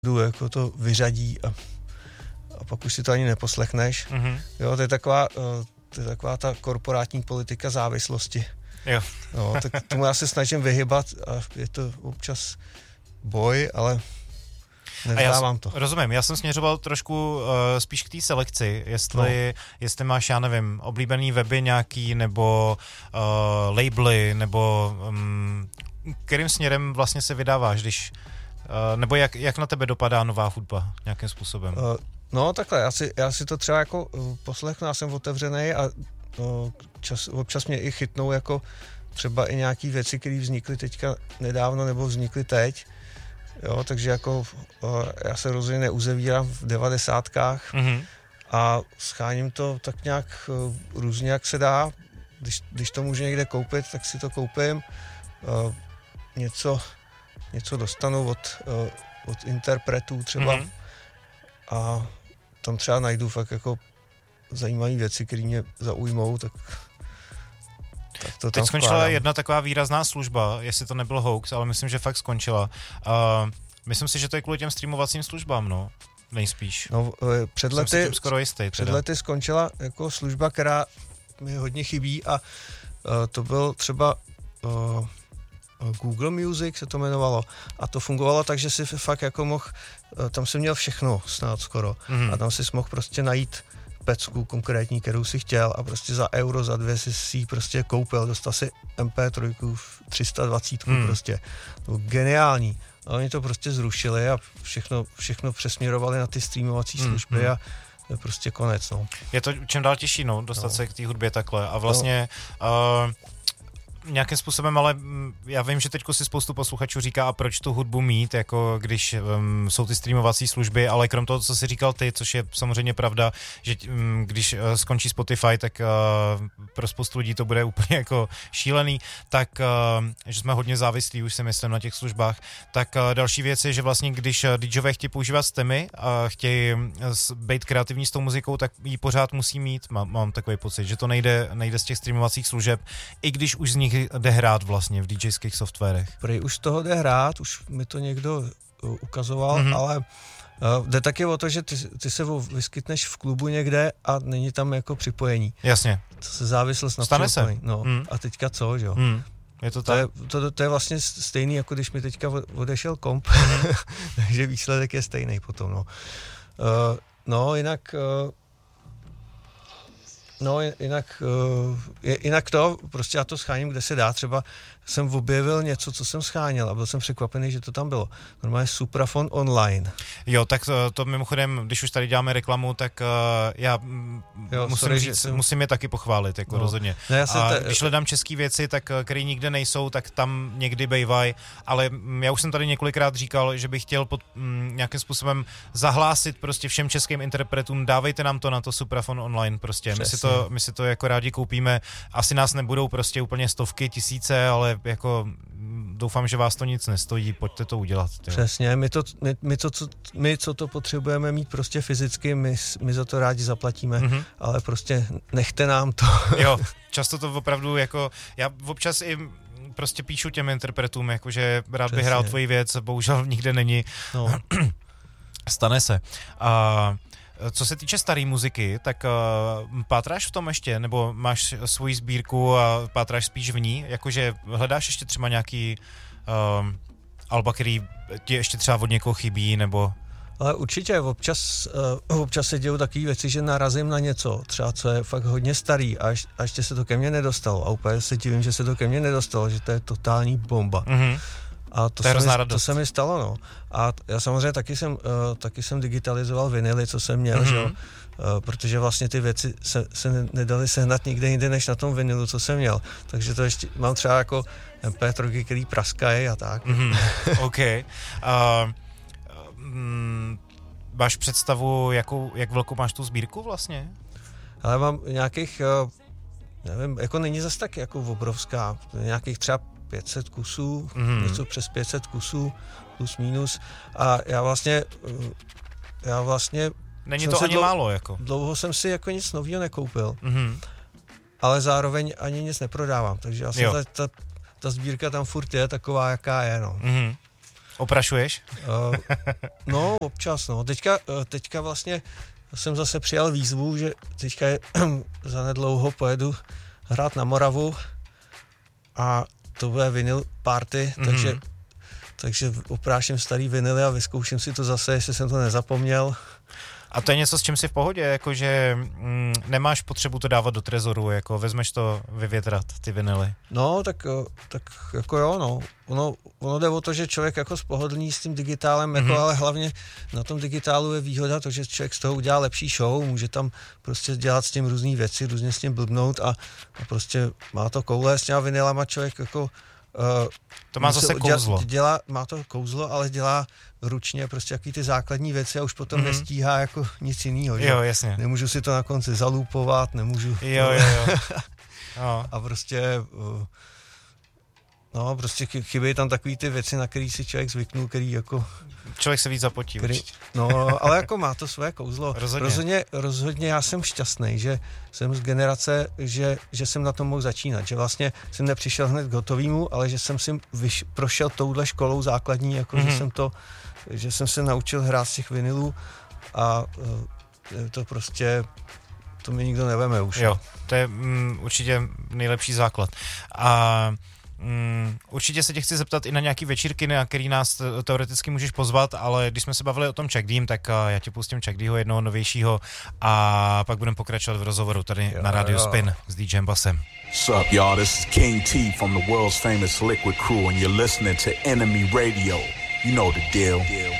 jako to vyřadí a pak už si to ani neposlechneš. Jo, to je taková ta korporátní politika závislosti. Jo. No, tak tomu já se snažím vyhybat a je to občas boj, ale nevzdávám to. Rozumím, já jsem směřoval trošku spíš k té selekci, jestli máš, já nevím, oblíbený weby nějaký, nebo labely, nebo kterým směrem vlastně se vydáváš, když nebo jak na tebe dopadá nová hudba nějakým způsobem? No takhle, já si to třeba jako poslechnu, já jsem otevřený a občas mě i chytnou jako třeba i nějaký věci, které vznikly teďka nedávno nebo vznikly teď. Jo, takže jako já se rozhodně neuzavírám v 90kách a scháním to tak nějak různě, jak se dá. Když to můžu někde koupit, tak si to koupím. Něco dostanu od interpretů třeba a tam třeba najdu fakt jako zajímavé věci, které mě zaujmou, tak to teď skončila jedna taková výrazná služba, jestli to nebyl hoax, ale myslím, že fakt skončila. Myslím si, že to je kvůli těm streamovacím službám, no, nejspíš. No, před lety skončila jako služba, která mi hodně chybí a to byl třeba Google Music se to jmenovalo a to fungovalo tak, že si fakt jako mohl, tam si měl všechno snad skoro a tam si mohl prostě najít pecku konkrétní, kterou si chtěl a prostě za euro, za 2 si ji prostě koupil, dostal si MP3 320 prostě. To bylo geniální. A oni to prostě zrušili a všechno přesměrovali na ty streamovací služby a to je prostě konec, no. Je to čím dál těžší, no, dostat se k té hudbě takhle a vlastně nějakým způsobem, ale já vím, že teďko si spoustu posluchačů říká, a proč tu hudbu mít, jako když jsou ty streamovací služby, ale krom toho, co jsi říkal ty, což je samozřejmě pravda, že když skončí Spotify, tak pro spoustu lidí to bude úplně jako šílený, tak že jsme hodně závislí, už si myslím, na těch službách, tak další věc je, že vlastně když DJové chtějí používat stémy a chtějí být kreativní s tou muzikou, tak ji pořád musí mít, mám takový pocit, že to nejde z těch streamovacích služeb, i když už z nich jde hrát vlastně v DJských softwarech. Prej už toho jde hrát, už mi to někdo ukazoval, ale jde taky o to, že ty se vyskytneš v klubu někde a není tam jako připojení. Jasně. To se závislost na připojení. No, a teďka co, že jo? Je to tak? To je vlastně stejný, jako když mi teďka odešel komp, takže výsledek je stejný potom, no. Jinak to, prostě já to scháním, kde se dá, třeba jsem objevil něco, co jsem scháněl a byl jsem překvapený, že to tam bylo. Normálně Suprafon online. Jo, tak to mimochodem, když už tady děláme reklamu, tak já musím je taky pochválit, jako rozhodně. Když hledám český věci, tak které nikde nejsou, tak tam někdy bejvají, ale já už jsem tady několikrát říkal, že bych chtěl nějakým způsobem zahlásit prostě všem českým interpretům, dávejte nám to na to Suprafon online prostě. My si to jako rádi koupíme, asi nás nebudou prostě úplně stovky, tisíce, ale jako doufám, že vás to nic nestojí, pojďte to udělat. Tyjo. Přesně, my, co to potřebujeme mít prostě fyzicky, my za to rádi zaplatíme, ale prostě nechte nám to. Jo, často to opravdu jako, já občas i prostě píšu těm interpretům, jakože rád bych hrál tvoji věc, bohužel nikde není. No. Stane se. Co se týče staré muziky, tak pátráš v tom ještě, nebo máš svoji sbírku a pátráš spíš v ní, jakože hledáš ještě třeba nějaký alba, který ti ještě třeba od někoho chybí, nebo... Ale určitě, občas se dějou takové věci, že narazím na něco, třeba co je fakt hodně starý a ještě se to ke mně nedostalo a úplně se divím, že se to ke mně nedostalo, že to je totální bomba. A to se mi stalo, no. A já samozřejmě taky jsem digitalizoval vinily, co jsem měl, že jo? Protože vlastně ty věci se nedaly sehnat nikde jinde, než na tom vinilu, co jsem měl. Takže to ještě mám třeba jako MP3, který praskají a tak. OK. Máš představu, jak velkou máš tu sbírku vlastně? Ale mám nějakých, nevím, jako není zase tak jako obrovská, nějakých třeba 500 kusů, něco přes 500 kusů, plus minus. A já vlastně není to ani málo, jako. Dlouho jsem si jako nic nového nekoupil, ale zároveň ani nic neprodávám, takže vlastně ta sbírka tam furt je taková, jaká je, no. Oprašuješ? No, občas, no. Teďka vlastně jsem zase přijal výzvu, že teďka zanedlouho pojedu hrát na Moravu a to bude vinyl party, takže opráším starý vinyly a vyzkouším si to zase, jestli jsem to nezapomněl. A to je něco, s čím jsi v pohodě, jakože nemáš potřebu to dávat do trezoru, jako vezmeš to vyvětrat, ty vinily? No, tak jako jo, no. Ono jde o to, že člověk jako spohodlní s tím digitálem, jako, ale hlavně na tom digitálu je výhoda to, že člověk z toho udělá lepší show, může tam prostě dělat s tím různý věci, různě s tím blbnout a prostě má to koule s těma vinylama člověk jako... To má zase kouzlo. Má to kouzlo, ale dělá ručně prostě jaký ty základní věci a už potom nestíhá jako nic jiného. Jo, jasně. Nemůžu si to na konci zalupovat, nemůžu... Jo. A prostě... No, prostě chybějí tam takový ty věci, na který si člověk zvyknul, který jako... Člověk se víc zapotí určitě. No, ale jako má to své kouzlo. Rozhodně já jsem šťastný, že jsem z generace, že jsem na tom mohl začínat, že vlastně jsem nepřišel hned k hotovýmu, ale že jsem si prošel touhle školou základní, jako že jsem se naučil hrát z těch vinylů a to prostě... To mi nikdo neveme už. Jo, to je určitě nejlepší základ. A určitě se tě chci zeptat i na nějaký večírky, na který nás teoreticky můžeš pozvat, ale když jsme se bavili o tom Chuck Dým, tak já ti pustím Chuck Dýho, jednoho novějšího, a pak budeme pokračovat v rozhovoru tady na Radio Spin s DJem Bassem. What's up, y'all? This is King T from the world's famous Liquid Crew and you're listening to Enemy Radio. You know the deal.